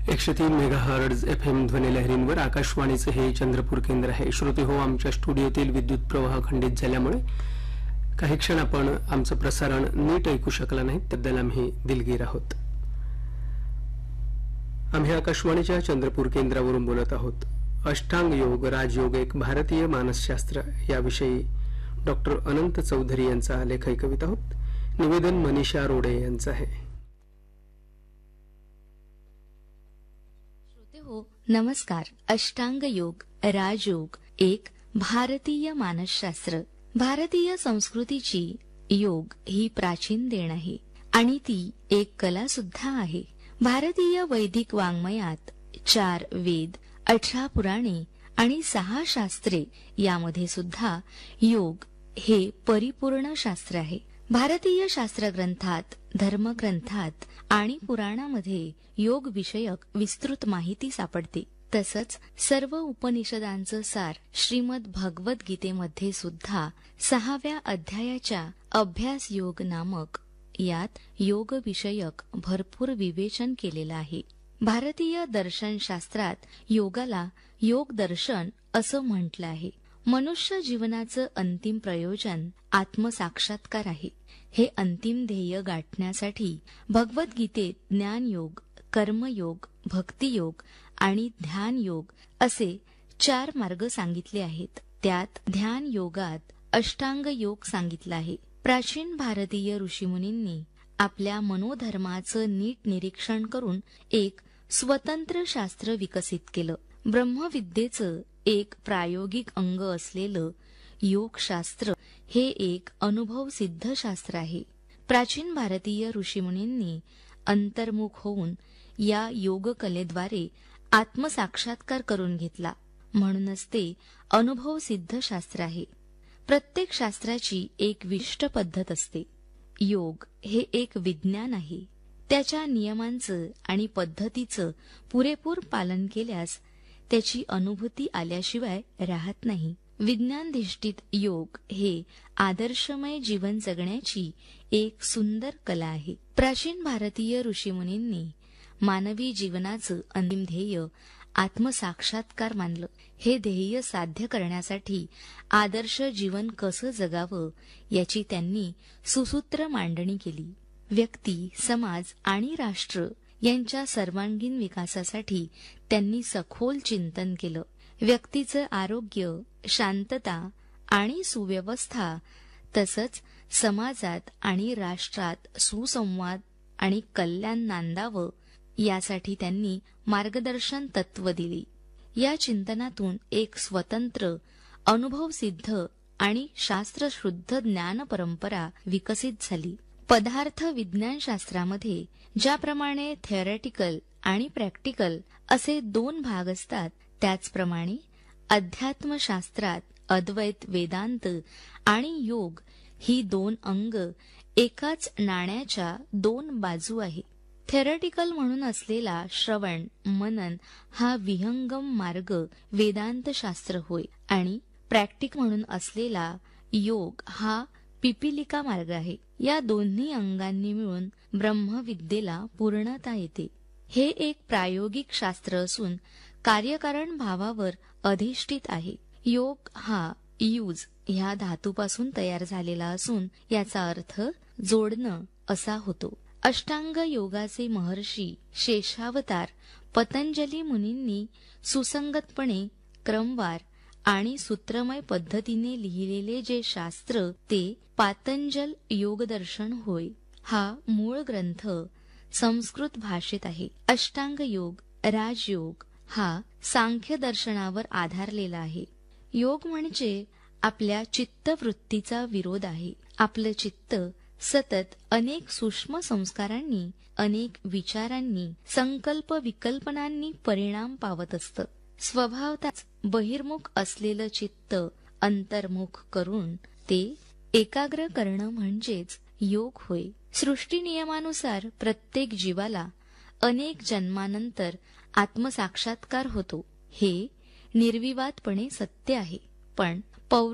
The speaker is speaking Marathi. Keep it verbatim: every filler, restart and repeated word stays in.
एकशे तीन मेगाहर्ट्झ एफ एम ध्वनिलहरींवर आकाशवाणीचे हे चंद्रपूर केंद्र आहे. श्रोते हो, आमच्या स्टुडिओतील विद्युत प्रवाह खंडित झाल्यामुळे काही क्षण आपण आमचं प्रसारण नीट ऐकू शकला नाही, त्याबद्दल आम्ही दिलगीर आहोत. आम्ही आकाशवाणीच्या चंद्रपूर केंद्रावरून बोलत आहोत. अष्टांग योग, राजयोग एक भारतीय मानसशास्त्र याविषयी डॉक्टर अनंत चौधरी यांचा लेख ऐकवित आहोत. निवेदन मनीषा रोडे यांचं आहे. हो, नमस्कार. अष्टांग योग, राजयोग एक भारतीय मानसशास्त्र. भारतीय संस्कृतीची योग ही प्राचीन देण आहे आणि ती एक कला सुद्धा आहे. भारतीय वैदिक वाङ्मयात चार वेद, अठरा पुराणे आणि सहा शास्त्रे यामध्ये सुद्धा योग हे परिपूर्ण शास्त्र आहे. भारतीय शास्त्र ग्रंथात, धर्मग्रंथात आणि पुराणामध्ये योग विषयक विस्तृत माहिती सापडते. तसंच सर्व उपनिषदांचं सार श्रीमद भगवद गीतेमध्ये सुद्धा सहाव्या अध्यायाच्या अभ्यास योग नामक यात योग विषयक भरपूर विवेचन केलेलं आहे. भारतीय दर्शनशास्त्रात योगाला योग दर्शन असं म्हटलं आहे. मनुष्य जीवनाचं अंतिम प्रयोजन आत्मसाक्षात्कार आहे. हे अंतिम ध्येय गाठण्यासाठी भगवद्गीतेत ज्ञानयोग, कर्मयोग, भक्तियोग आणि ध्यान योग असे चार मार्ग सांगितले आहेत. त्यात ध्यान योगात अष्टांग योग सांगितला आहे. प्राचीन भारतीय ऋषीमुनींनी आपल्या मनोधर्माचं नीट निरीक्षण करून एक स्वतंत्र शास्त्र विकसित केलं. ब्रह्मविद्येचं एक प्रायोगिक अंग असलेलं योगशास्त्र हे एक अनुभव सिद्ध शास्त्र आहे. प्राचीन भारतीय ऋषीमुनींनी अंतर्मुख होऊन या योगकलेद्वारे आत्मसाक्षात्कार करून घेतला, म्हणूनच ते अनुभव सिद्ध शास्त्र आहे. प्रत्येक शास्त्राची एक विशिष्ट पद्धत असते. योग हे एक विज्ञान आहे. त्याच्या नियमांचं आणि पद्धतीचं पुरेपूर पालन केल्यास त्याची अनुभूती आल्याशिवाय राहत नाही. विज्ञानधिष्ठित योग हे आदर्शमय जीवन जगण्याची एक सुंदर कला आहे. प्राचीन भारतीय ऋषीमुनींनी मानवी जीवनाचं अंतिम ध्येय आत्मसाक्षात्कार मानलं. हे ध्येय साध्य करण्यासाठी आदर्श जीवन कसं जगावं याची त्यांनी सुसूत्र मांडणी केली. व्यक्ती, समाज आणि राष्ट्र यांच्या सर्वांगीण विकासासाठी त्यांनी सखोल चिंतन केलं. व्यक्तीचं आरोग्य, शांतता आणि सुव्यवस्था तसंच समाजात आणि राष्ट्रात सुसंवाद आणि कल्याण नांदावं यासाठी त्यांनी मार्गदर्शन तत्व दिली. या चिंतनातून एक स्वतंत्र, अनुभवसिद्ध आणि शास्त्रशुद्ध ज्ञान परंपरा विकसित झाली. पदार्थ विज्ञानशास्त्रामध्ये ज्याप्रमाणे थेअरेटिकल आणि प्रॅक्टिकल असे दोन भाग असतात, त्याचप्रमाणे अध्यात्मशास्त्रात अद्वैत वेदांत आणि योग ही दोन अंग एकाच नाण्याच्या दोन बाजू आहे. थेअरेटिकल म्हणून असलेला श्रवण, मनन हा विहंगम मार्ग वेदांत शास्त्र होय आणि प्रॅक्टिक म्हणून असलेला योग हा पिपिलिका मार्ग आहे. या दोन्ही अंगांनी मिळून ब्रह्मविद्येला पूर्णता येते. हे एक प्रायोगिक शास्त्र असून कार्यकारण भावावर अधिष्ठित आहे. योग हा यूज ह्या धातूपासून तयार झालेला असून याचा अर्थ जोडणं असा होतो. अष्टांग योगाचे महर्षी शेषावतार पतंजली मुनींनी सुसंगतपणे, क्रमवार आणि सूत्रमय पद्धतीने लिहिलेले जे शास्त्र ते पातंजल योगदर्शन होय. हा मूळ ग्रंथ संस्कृत भाषेत आहे. अष्टांग योग, राजयोग हा सांख्य दर्शनावर आधारलेला आहे. योग म्हणजे आपल्या चित्तवृत्तीचा विरोध आहे. आपलं चित्त सतत अनेक सूक्ष्म संस्कारांनी, अनेक विचारांनी, संकल्प विकल्पनांनी परिणाम पावत असतं. स्वभावतःच बहिर्मुख असलेलं चित्त अंतर्मुख करून ते एकाग्र करणं म्हणजेच योग होय. सृष्टी नियमानुसार प्रत्येक जीवाला अनेक जन्मानंतर आत्मसाक्षात्कार होतो. हे निर्विवादपणे सत्य आहे. पण